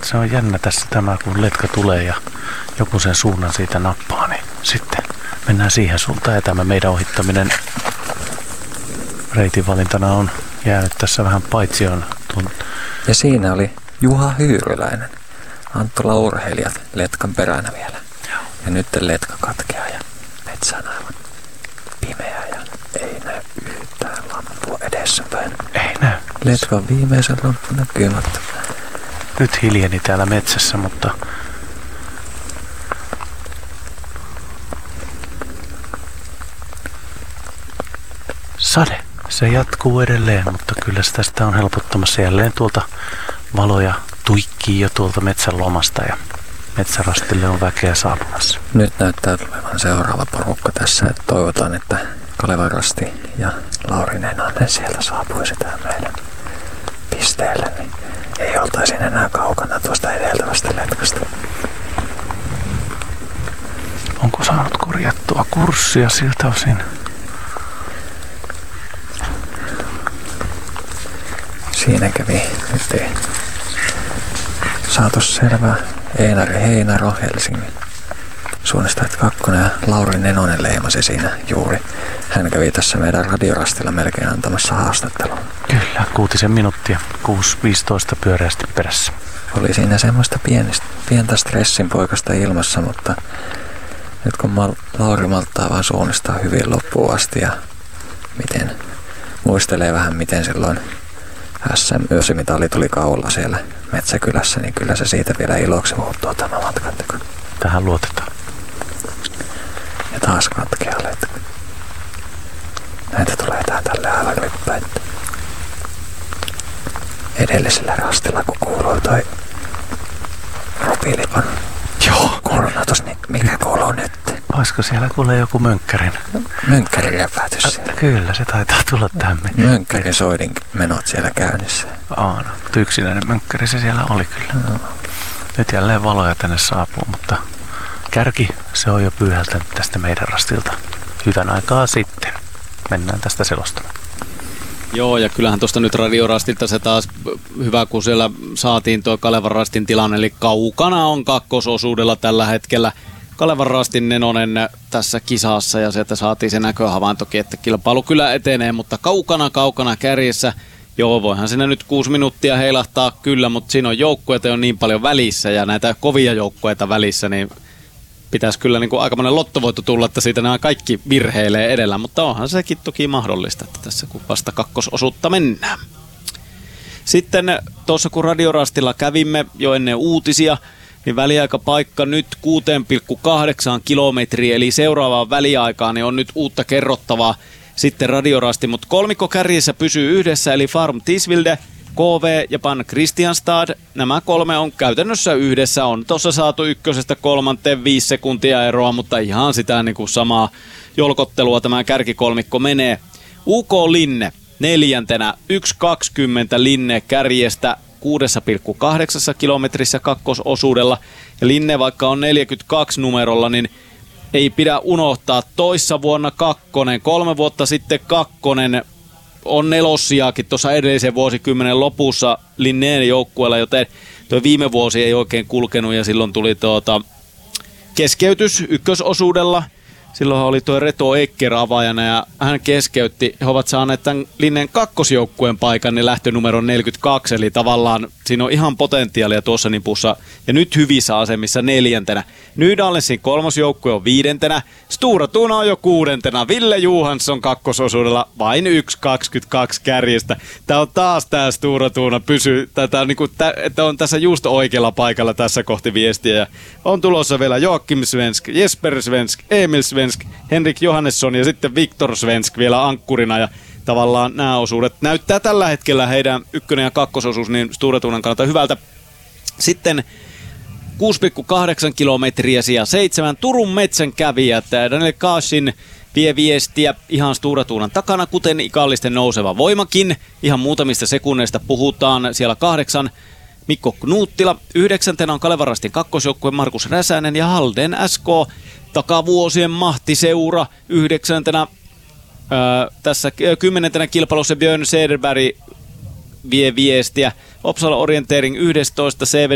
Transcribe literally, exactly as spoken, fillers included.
se on jännä tässä tämä, kun letka tulee ja joku sen suunnan siitä nappaa, niin sitten mennään siihen suuntaan ja tämä meidän ohittaminen reitin valintana on jäänyt tässä vähän paitsioon. Ja siinä oli Juha Hyyryläinen, Anttola urheilijat letkan peränä vielä. Joo. Ja nyt letka katkeaa ja metsä on aivan pimeä ja ei näy yhtään lampua edessäpäin. Ei näy. Letkan viimeisen lamppu näkymättä. Nyt hiljeni täällä metsässä, mutta sade. Se jatkuu edelleen, mutta kyllä se tästä on helpottamassa jälleen tuolta valoja tuikkii jo tuolta metsän lomasta ja metsärastille on väkeä saapumassa. Nyt näyttää tulevan seuraava porukka tässä, että toivotaan, että Kalevan Rasti ja Lauri Nenonen sieltä saapuisi tähän meidän pisteelle, niin ei oltaisi enää kaukana tuosta edeltävästä letkasta. Onko saanut korjattua kurssia siltä osin? Siinä kävi nyt ei saatu selvää. Einari Heinaro Helsingin suunnistajat kakkonen ja Lauri Nenonen leimasi siinä juuri. Hän kävi tässä meidän radiorastilla melkein antamassa haastattelua. Kyllä, kuutisen minuuttia, kuusi viisitoista pyöreästi perässä. Oli siinä semmoista pienistä, pientä stressin poikasta ilmassa, mutta nyt kun Mal- Lauri malttaa vaan suunnistaa hyvin loppuun asti ja miten, muistelee vähän miten silloin S M-yösimitali tuli kaulla siellä Metsäkylässä, niin kyllä se siitä vielä iloksi muuttuu tämä matkanteko. Tähän luotetaan. Ja taas katkeaa letka. Näitä tulee tää tälle aivan ryppäin. Edellisellä rastilla, kun kuuluu toi Ropilipon Joo, kurnatus, niin mikä kuuluu nyt? olisiko siellä kuulee joku mönkkärin? Mönkkärin räpätys siellä. Kyllä, se taitaa tulla tämmöinen. Mönkkärin soidin menot siellä käynnissä. Aa, no, yksinäinen mönkkäri se siellä oli kyllä. No. Nyt jälleen valoja tänne saapuu, mutta kärki se on jo pyyhältänyt tästä meidän rastilta hyvän aikaa sitten. Mennään tästä selostamaan. Joo, ja kyllähän tuosta nyt radiorastilta se taas hyvä, kun siellä saatiin tuo Kalevan Rastin tilanne, eli kaukana on kakkososuudella tällä hetkellä Kalevan Rastin Nenonen tässä kisassa, ja sieltä saatiin se näköhavaintokin, että kilpailu kyllä etenee, mutta kaukana kaukana kärjessä. Joo, voihan siinä nyt kuusi minuuttia heilahtaa kyllä, mutta siinä on joukkueita on niin paljon välissä, ja näitä kovia joukkueita välissä, niin pitäisi kyllä niin kuin aikamoinen lottovoitto tulla, että siitä nämä kaikki virheilee edellä, mutta onhan sekin toki mahdollista, että tässä kun vasta kakkososuutta mennään. Sitten tuossa kun radiorastilla kävimme jo ennen uutisia, niin väliaikapaikka nyt kuusi pilkku kahdeksan kilometriä, eli seuraavaan väliaikaan niin on nyt uutta kerrottavaa sitten radiorasti, mutta kolmikko kärjessä pysyy yhdessä, eli Farm Tisvilde, K V ja Pan Kristianstad. Nämä kolme on käytännössä yhdessä. On tuossa saatu ykkösestä kolmanteen viisi sekuntia eroa, mutta ihan sitä niin kuin samaa jolkottelua tämä kärkikolmikko menee. U K Linne neljäntenä, yksi kaksikymmentä Linne kärjestä kuusi pilkku kahdeksan kilometrissä kakkososuudella. Ja Linne vaikka on neljäkymmentäkaksi numerolla, niin ei pidä unohtaa toissa vuonna kakkonen, kolme vuotta sitten kakkonen, on nelossiakin tuossa edellisen vuosikymmenen lopussa Linneen joukkueella, joten tuo viime vuosi ei oikein kulkenut ja silloin tuli tuota keskeytys ykkösosuudella. Silloin oli tuo Reto Ekker avaajana ja hän keskeytti. He ovat saaneet tämän Linneen kakkosjoukkueen paikan, niin lähtönumero neljäkymmentäkaksi, eli tavallaan siinä on ihan potentiaalia tuossa nipussa. Ja nyt hyvissä asemissa neljäntenä. Nydallensin kolmosjoukkue on viidentenä. Stora Tuna on jo kuudentena. Ville Johansson kakkososuudella vain yksi kaksikymmentäkaksi kärjestä. Tämä on taas tämä Stora Tuna pysyy, tätä on, niinku, tä, että on tässä just oikealla paikalla tässä kohti viestiä. Ja on tulossa vielä Joakim Svensk, Jesper Svensk, Emil Svensk, Henrik Johannesson ja sitten Viktor Svensk vielä ankkurina ja tavallaan nämä osuudet näyttää tällä hetkellä heidän ykkönen- ja kakkososuus niin Stora Tunan kannalta hyvältä. Sitten kuusi pilkku kahdeksan kilometriä sija seitsemän Turun metsän kävijät. Daniel Kaasin vie viestiä ihan Stora Tunan takana, kuten ikallisten nouseva voimakin. Ihan muutamista sekunneista puhutaan siellä kahdeksan. Mikko Knuuttila. Yhdeksäntenä on Kalevan Rastin kakkosjoukkue Markus Räsänen ja Halden S K. Takavuosien mahtiseura yhdeksäntenä. Öö, tässä kymmenentenä kilpailussa Björn Sederberg vie viestiä. Uppsala Orientering yhdestoista C V